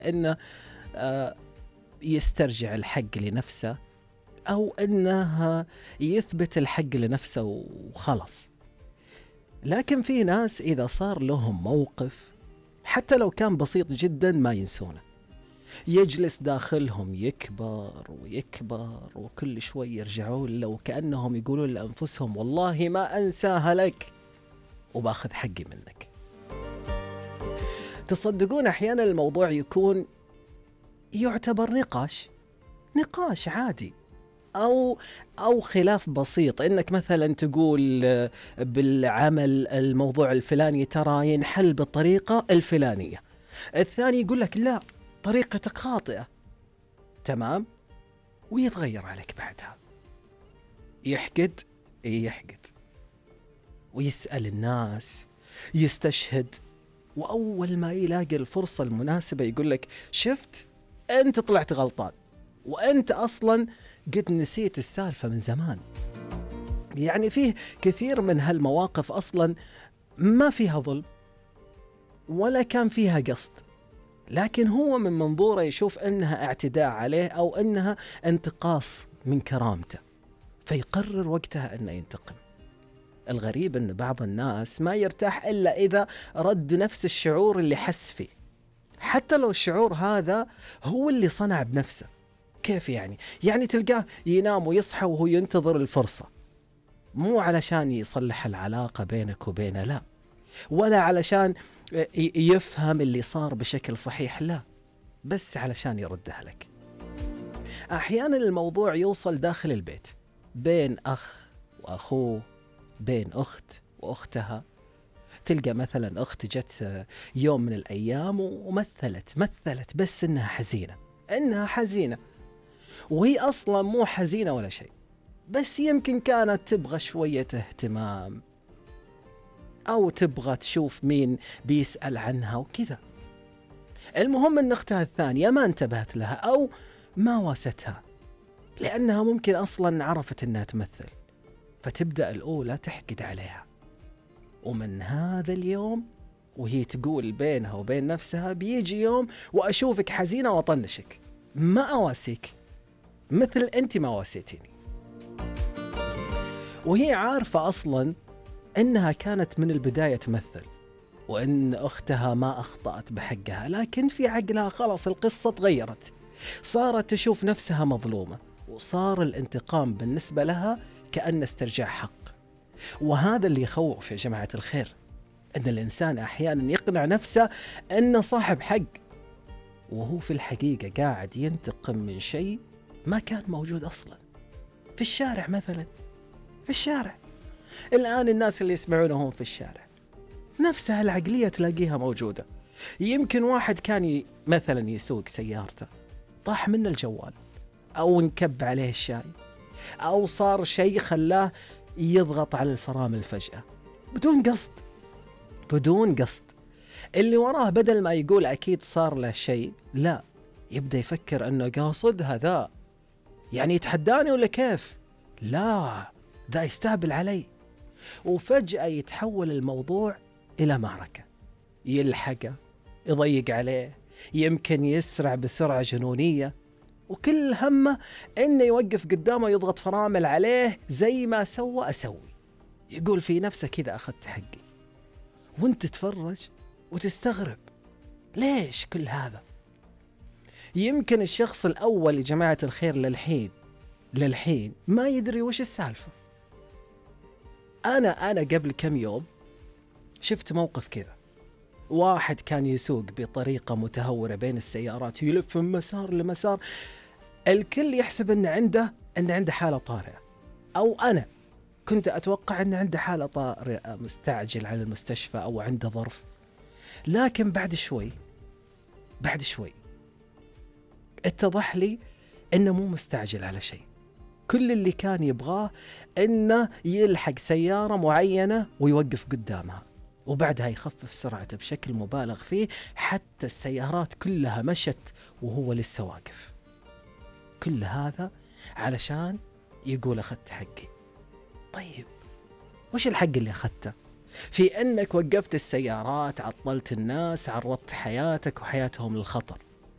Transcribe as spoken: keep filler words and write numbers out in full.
إنه آه يسترجع الحق لنفسه، أو إنه يثبت الحق لنفسه وخلاص. لكن في ناس إذا صار لهم موقف حتى لو كان بسيط جدا ما ينسونه، يجلس داخلهم يكبر ويكبر، وكل شوي يرجعون له وكأنهم يقولون لأنفسهم والله ما أنساها لك وباخذ حقي منك. تصدقون أحيانا الموضوع يكون يعتبر نقاش نقاش عادي، أو أو خلاف بسيط، إنك مثلا تقول بالعمل الموضوع الفلاني ترى ينحل بالطريقة الفلانية، الثاني يقول لك لا طريقتك خاطئة، تمام، ويتغير عليك بعدها، يحقد يحقد ويسأل الناس، يستشهد، وأول ما يلاقي الفرصة المناسبة يقول لك شفت أنت طلعت غلطان، وأنت أصلا قد نسيت السالفة من زمان. يعني فيه كثير من هالمواقف أصلا ما فيها ظلم ولا كان فيها قصد، لكن هو من منظوره يشوف أنها اعتداء عليه أو أنها انتقاص من كرامته، فيقرر وقتها أنه ينتقم. الغريب أن بعض الناس ما يرتاح إلا إذا رد نفس الشعور اللي حس فيه، حتى لو الشعور هذا هو اللي صنع بنفسه. كيف يعني؟ يعني تلقاه ينام ويصحى وهو ينتظر الفرصة، مو علشان يصلح العلاقة بينك وبينه، لا، ولا علشان يفهم اللي صار بشكل صحيح، لا، بس علشان يردها لك. أحيانا الموضوع يوصل داخل البيت، بين أخ وأخوه، بين أخت وأختها. تلقى مثلا أخت جت يوم من الأيام ومثلت مثلت بس إنها حزينة إنها حزينة وهي أصلا مو حزينة ولا شيء، بس يمكن كانت تبغى شوية اهتمام، أو تبغى تشوف مين بيسأل عنها وكذا. المهم أن أختها الثانية ما انتبهت لها أو ما واستها، لأنها ممكن أصلا عرفت أنها تمثل، فتبدأ الأولى تحقد عليها. ومن هذا اليوم وهي تقول بينها وبين نفسها بيجي يوم وأشوفك حزينة وأطنشك، ما أواسيك مثل أنت ما واسيتيني. وهي عارفة أصلا أنها كانت من البداية تمثل، وأن أختها ما أخطأت بحقها، لكن في عقلها خلاص القصة تغيرت، صارت تشوف نفسها مظلومة، وصار الانتقام بالنسبة لها كأن استرجاع حق. وهذا اللي يخوف يا جماعة الخير، أن الإنسان أحيانا يقنع نفسه أنه صاحب حق، وهو في الحقيقة قاعد ينتقم من شيء ما كان موجود أصلا. في الشارع مثلا، في الشارع الآن الناس اللي يسمعونهم في الشارع نفسها العقلية تلاقيها موجودة. يمكن واحد كان ي... مثلا يسوق سيارته، طاح منه الجوال، أو انكب عليه الشاي، أو صار شيء خلاه يضغط على الفرامل فجأة بدون قصد بدون قصد. اللي وراه بدل ما يقول أكيد صار له شيء، لا، يبدأ يفكر أنه قاصد هذا، يعني يتحداني ولا كيف؟ لا، ذا يستهبل علي. وفجأة يتحول الموضوع إلى معركة، يلحقه، يضيق عليه، يمكن يسرع بسرعة جنونية، وكل همه إنه يوقف قدامه يضغط فرامل عليه زي ما سوى أسوي. يقول في نفسه كذا أخذت حقي، وانت تتفرج وتستغرب ليش كل هذا. يمكن الشخص الأول يا جماعة الخير للحين للحين ما يدري وش السالفة. أنا أنا قبل كم يوم شفت موقف كذا، واحد كان يسوق بطريقة متهورة بين السيارات، يلف من مسار لمسار، الكل يحسب أن عنده أن عنده حالة طارئة، أو أنا كنت أتوقع أن عنده حالة طارئة، مستعجل على المستشفى أو عنده ظرف. لكن بعد شوي بعد شوي اتضح لي أنه مو مستعجل على شيء، كل اللي كان يبغاه أنه يلحق سيارة معينة ويوقف قدامها، وبعدها يخفف سرعته بشكل مبالغ فيه، حتى السيارات كلها مشت وهو لسه واقف. كل هذا علشان يقول أخذت حقي. طيب وش الحق اللي أخذته؟ في أنك وقفت السيارات، عطلت الناس، عرضت حياتك وحياتهم للخطر.